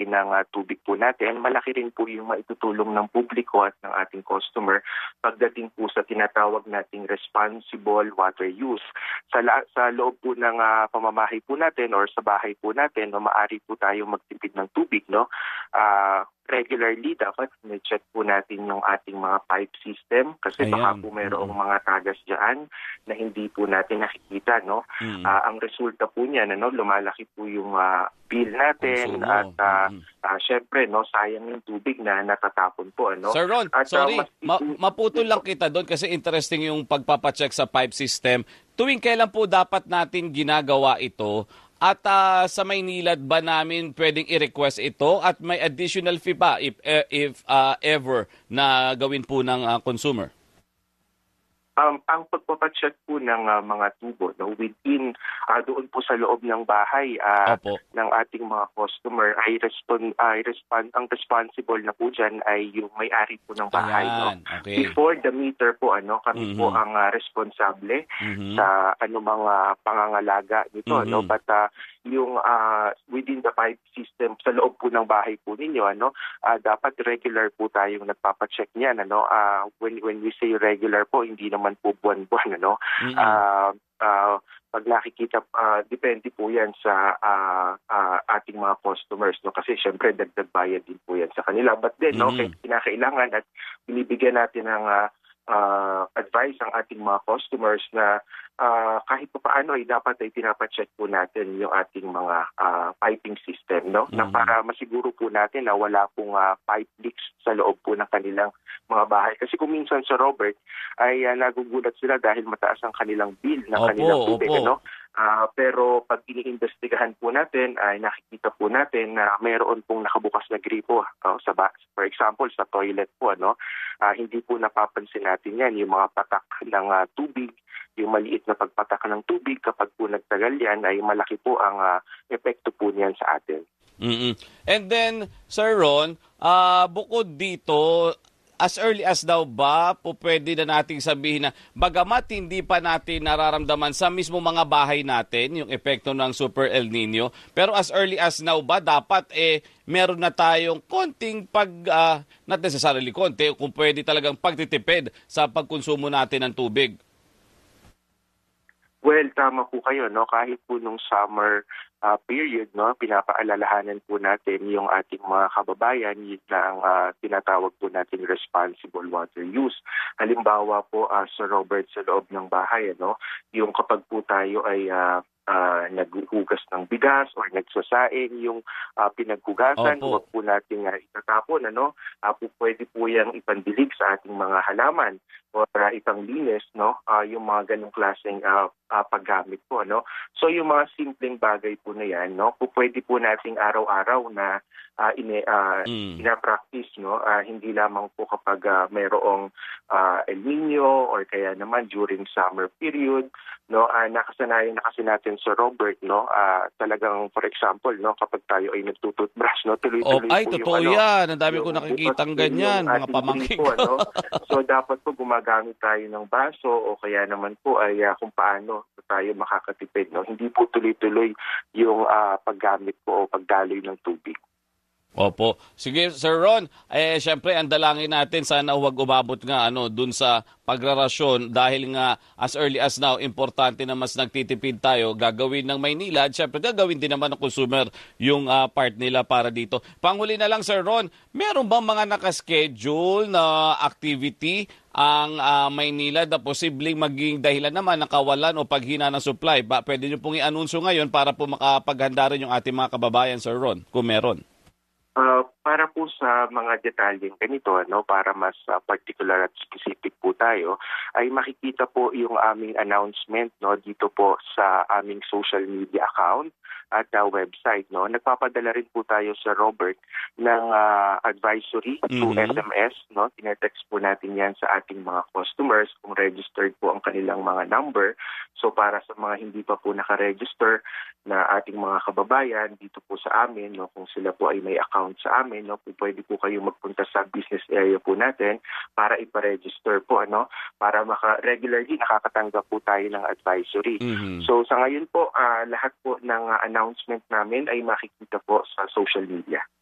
ng tubig po natin, malaki rin po yung maitutulong ng publiko at ng ating customer pagdating po sa tinatawag nating responsible water use. Sa loob po ng pamamahay po natin or sa bahay po natin, maaari po tayo magtipid ng tubig, no? Regularly dapat check po natin yung ating mga pipe system kasi baka po mayroong mga tagas dyan na hindi po natin nakikita, no? Ang resulta po niyan, lumalaki po yung bill natin at syempre, no, sayang yung tubig na natatapon po, ano? Sir Ron, at, sorry, maputol lang kita doon kasi interesting yung pagpapacheck sa pipe system. Tuwing kailan po dapat natin ginagawa ito? At sa Maynila ba namin pwedeng i-request ito at may additional fee ba if ever na gawin po ng consumer? Ang pagpapacheck po ng mga tubo, no, within doon po sa loob ng bahay ng ating mga customer ay ang responsible na po dyan ay yung may-ari po ng bahay. No? Okay. Before the meter po, kami po ang responsable sa mga pangangalaga nito. No? But yung within the pipe system sa loob po ng bahay po ninyo, dapat regular po tayong nagpapacheck niyan. When we say regular po, hindi naman po buwan-buwan, pag nakikita, depende po yan sa ating mga customers, no? Kasi syempre dagdag bayad din po yan sa kanila. But then, kinakailangan at binibigyan natin ng advice ang ating mga customers na kahit pa paano ay dapat ay pinapacheck po natin yung ating mga piping system, no? Na para masiguro po natin na wala pong pipe leaks sa loob po ng kanilang mga bahay. Kasi kung minsan sa Robert ay nagugulat sila dahil mataas ang kanilang bill ng kanilang tubig, no? Pero pag iniimbestigahan po natin ay nakikita po natin na mayroon pong nakabukas na gripo for example sa toilet po, hindi po napapansin natin yan yung mga patak ng tubig, yung maliit na pagpatak ng tubig kapag po nagtagal yan ay malaki po ang epekto po niyan sa atin. And then Sir Ron, bukod dito, as early as daw ba po pwede na nating sabihin na bagamat hindi pa natin nararamdaman sa mismo mga bahay natin yung epekto ng Super El Nino, pero as early as now ba dapat meron na tayong konting not necessarily konti, kung pwede talagang pagtitipid sa pagkonsumo natin ng tubig? Well, tama po kayo, no? Kahit po nung summer period, no, pinapaalalahanan po natin yung ating mga kababayan na ang tinatawag po natin responsible water use. Halimbawa po Sir Robert, sa loob ng bahay, yung kapag po tayo ay naghuhugas ng bigas or nagsasaing yung pinaghugasan, huwag po natin itatapon, pwede po yung ipandilig sa ating mga halaman or ipanglinis, yung mga ganong klaseng paggamit po, So yung mga simpleng bagay po na yan, pwede po nating araw-araw na ina-practice, hindi lamang po kapag mayroong El Nino or kaya naman during summer period, nakasanayan na kasi natin sa Robert, talagang for example, kapag tayo ay nagtututbrush, tuloy-tuloy ay, po totoo yung yan. Ang dami ko nakikitang ganyan, mga pamangkin ko. So dapat po gumagamit tayo ng baso o kaya naman po ay kung paano tayo makakatipid, hindi po tuloy-tuloy yung paggamit po o pagdaloy ng tubig. Opo. Sige, Sir Ron, syempre ang dalangin natin sana huwag umabot nga dun sa pagrarasyon dahil nga as early as now, importante na mas nagtitipid tayo, gagawin ng Maynila at syempre gagawin din naman ng consumer yung part nila para dito. Panghuli na lang, Sir Ron, meron bang mga nakaschedule na activity ang Maynila na posibleng maging dahilan naman ng kawalan o paghina ng supply? Pwede nyo pong i-anunsyo ngayon para po makapaghanda rin yung ating mga kababayan, Sir Ron, kung meron. Para po sa mga detalyeng ganito, para mas particular at specific po tayo, ay makikita po yung aming announcement dito po sa aming social media account at website. Nagpapadala rin po tayo sa Robert ng advisory to SMS. Tinetext po natin yan sa ating mga customers kung registered po ang kanilang mga number. So para sa mga hindi pa po nakaregister na ating mga kababayan dito po sa amin, kung sila po ay may account sa amin, pwede po kayo magpunta sa business area po natin para iparegister po, para regularly nakakatanggap po tayo ng advisory. So sa ngayon po, lahat po ng announcement namin ay makikita po sa social media.